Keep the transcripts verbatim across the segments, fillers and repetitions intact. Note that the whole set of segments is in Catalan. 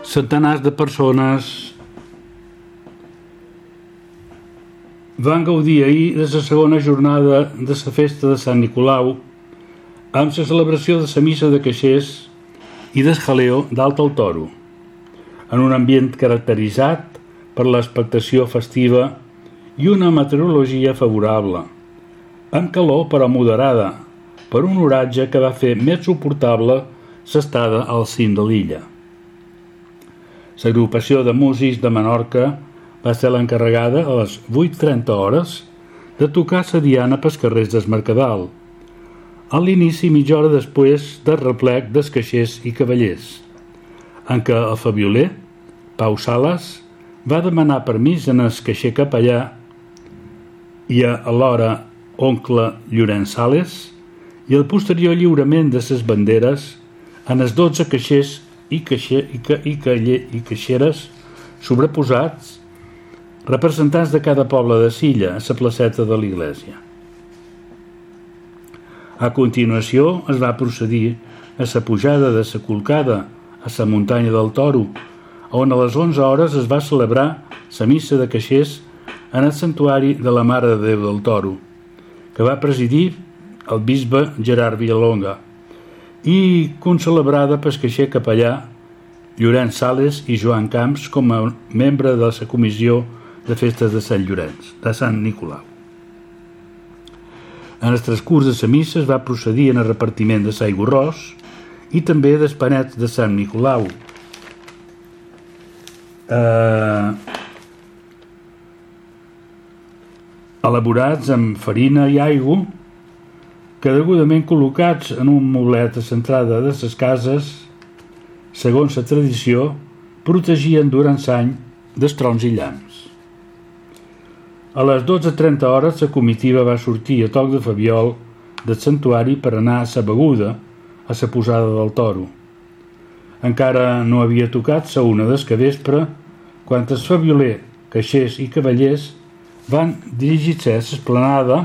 centenars de persones van gaudir ahir de la segona jornada de la festa de Sant Nicolau amb la celebració de la missa de caixers i del jaleo dalt al toro, en un ambient caracteritzat per l'expectació festiva i una meteorologia favorable, amb calor però moderada, per un oratge que va fer més suportable l'estada al cim de l'illa. L'agrupació de músics de Menorca va ser l'encarregada a les vuit trenta hores de tocar la diana pels carrers del Mercadal, a l'inici mitja hora després del replec dels caixers i cavallers, en què el fabioler, Pau Sales, va demanar permís en el caixer capellà i alhora oncle Llorenç Sales i el posterior lliurament de les banderes en els dotze caixers i, caixer, i, ca, i, caller, i caixeres sobreposats, representants de cada poble de Silla a la placeta de l'església. A continuació es va procedir a la pujada de la Colcada a la muntanya del Toro, on a les onze hores es va celebrar la missa de caixers en el santuari de la Mare de Déu del Toro, que va presidir el bisbe Gerard Villalonga i concelebrada pel caixer capellà Llorenç Sales i Joan Camps com a membre de la comissió de festes de Sant Llorenç, de Sant Nicolau. En el transcurs de la missa es va procedir en el repartiment de l'aigüarròs i també dels panets de Sant Nicolau, eh, elaborats amb farina i aigua, que degudament col·locats en un moblet a l'entrada de les cases, segons la tradició, protegien durant l'any dels trons i llamps. A les dotze trenta hores la comitiva va sortir a toc de fabiol del santuari per anar a la beguda, a la posada del toro. Encara no havia tocat la una del capvespre quan el fabioler, caixers i cavallers van dirigir-se a l'esplanada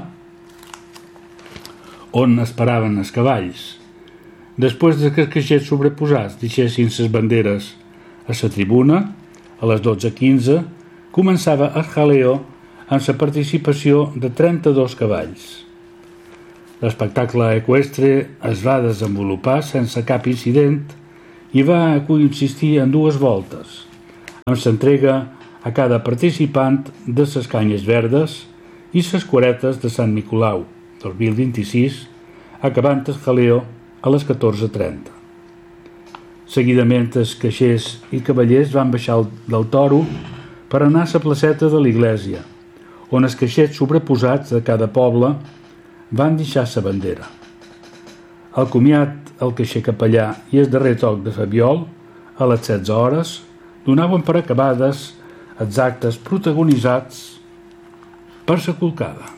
on esperaven els cavalls. Després que els caixers sobreposats deixessin les banderes a la tribuna, a les dotze quinze, començava el jaleo amb la participació de trenta-dos cavalls. L'espectacle eqüestre es va desenvolupar sense cap incident i va consistir en dues voltes, amb l'entrega a cada participant de les canyes verdes i les cueretes de Sant Nicolau, dos mil vint-i-sis, acabant el jaleo a les catorze trenta. Seguidament, els caixers i cavallers van baixar del toro per anar a la placeta de l'església, on els caixers sobreposats de cada poble van deixar la bandera. El comiat, el caixer capellà i el darrer toc de fabiol, a les setze hores, donaven per acabades els actes protagonitzats per la Colcada.